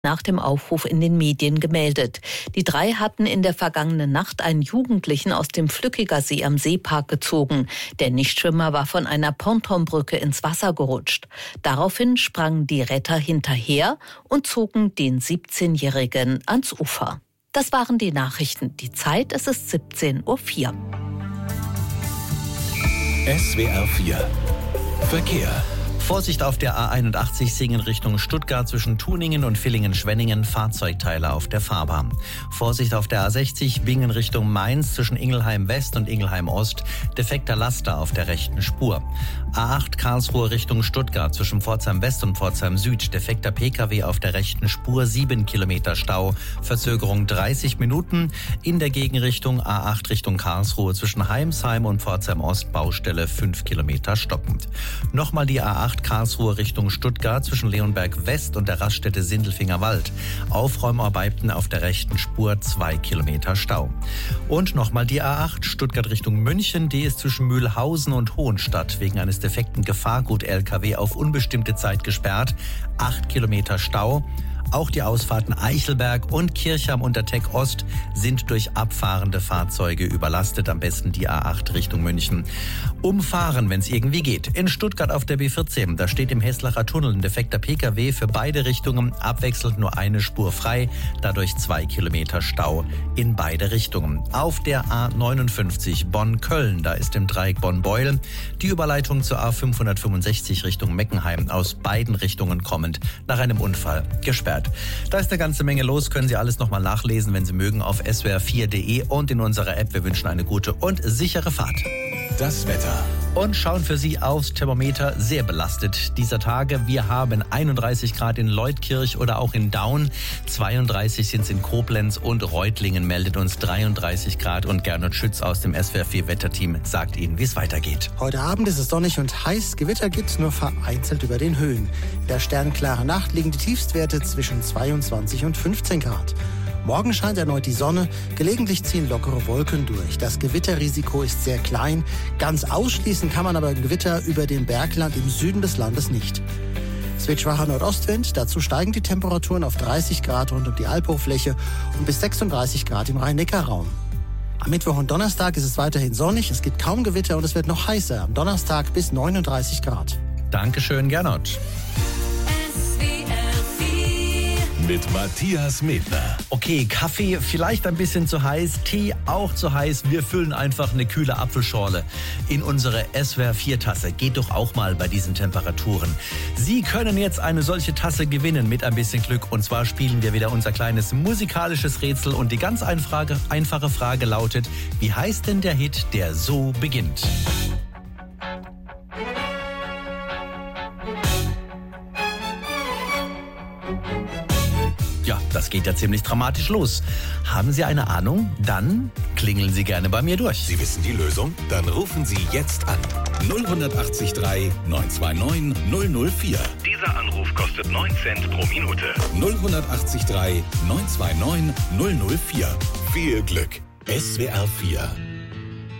nach dem Aufruf in den Medien gemeldet. Die drei hatten in der vergangenen Nacht einen Jugendlichen aus dem Flückiger See am Seepark gezogen. Der Nichtschwimmer war von einer Pontonbrücke ins Wasser gerutscht. Daraufhin sprangen die Retter hinterher und zogen den 17-Jährigen ans Ufer. Das waren die Nachrichten. Die Zeit, es ist 17:04 Uhr. SWR 4 Verkehr. Vorsicht auf der A81 Singen Richtung Stuttgart zwischen Tuningen und Villingen-Schwenningen, Fahrzeugteile auf der Fahrbahn. Vorsicht auf der A60 Bingen Richtung Mainz zwischen Ingelheim West und Ingelheim Ost, defekter Laster auf der rechten Spur. A8 Karlsruhe Richtung Stuttgart zwischen Pforzheim West und Pforzheim Süd, defekter Pkw auf der rechten Spur, 7 Kilometer Stau, Verzögerung 30 Minuten. In der Gegenrichtung A8 Richtung Karlsruhe zwischen Heimsheim und Pforzheim Ost, Baustelle 5 Kilometer stoppend. Nochmal die A8 Karlsruhe Richtung Stuttgart zwischen Leonberg West und der Raststätte Sindelfinger Wald. Aufräumarbeiten auf der rechten Spur, 2 Kilometer Stau. Und nochmal die A8 Stuttgart Richtung München, die ist zwischen Mühlhausen und Hohenstadt wegen eines defekten Gefahrgut-LKW auf unbestimmte Zeit gesperrt, 8 Kilometer Stau. Auch die Ausfahrten Eichelberg und Kirchheim Unterteck Ost sind durch abfahrende Fahrzeuge überlastet. Am besten die A8 Richtung München umfahren, wenn es irgendwie geht. In Stuttgart auf der B14, da steht im Heslacher Tunnel ein defekter Pkw für beide Richtungen, abwechselnd nur eine Spur frei, dadurch 2 Kilometer Stau in beide Richtungen. Auf der A59 Bonn-Köln, da ist im Dreieck Bonn-Beuel die Überleitung zur A565 Richtung Meckenheim aus beiden Richtungen kommend nach einem Unfall gesperrt. Da ist eine ganze Menge los, können Sie alles nochmal nachlesen, wenn Sie mögen, auf swr4.de und in unserer App. Wir wünschen eine gute und sichere Fahrt. Das Wetter. Und schauen für Sie aufs Thermometer, sehr belastet dieser Tage. Wir haben 31 Grad in Leutkirch oder auch in Daun, 32 sind es in Koblenz und Reutlingen meldet uns 33 Grad und Gernot Schütz aus dem SWR4 Wetterteam sagt Ihnen, wie es weitergeht. Heute Abend ist es sonnig und heiß, Gewitter gibt es nur vereinzelt über den Höhen. In der sternklaren Nacht liegen die Tiefstwerte zwischen 22 und 15 Grad. Morgen scheint erneut die Sonne, gelegentlich ziehen lockere Wolken durch. Das Gewitterrisiko ist sehr klein, ganz ausschließen kann man aber ein Gewitter über dem Bergland im Süden des Landes nicht. Es wird schwacher Nordostwind, dazu steigen die Temperaturen auf 30 Grad rund um die Alphochfläche und bis 36 Grad im Rhein-Neckar-Raum. Am Mittwoch und Donnerstag ist es weiterhin sonnig, es gibt kaum Gewitter und es wird noch heißer, am Donnerstag bis 39 Grad. Dankeschön, Gernot. Mit Matthias Medner. Okay, Kaffee vielleicht ein bisschen zu heiß, Tee auch zu heiß. Wir füllen einfach eine kühle Apfelschorle in unsere SWR4-Tasse. Geht doch auch mal bei diesen Temperaturen. Sie können jetzt eine solche Tasse gewinnen mit ein bisschen Glück. Und zwar spielen wir wieder unser kleines musikalisches Rätsel. Und die ganz einfache Frage lautet, wie heißt denn der Hit, der so beginnt? Ja, das geht ja ziemlich dramatisch los. Haben Sie eine Ahnung? Dann klingeln Sie gerne bei mir durch. Sie wissen die Lösung? Dann rufen Sie jetzt an. 0183 929 004. Dieser Anruf kostet 9 Cent pro Minute. 0183 929 004. Viel Glück. SWR 4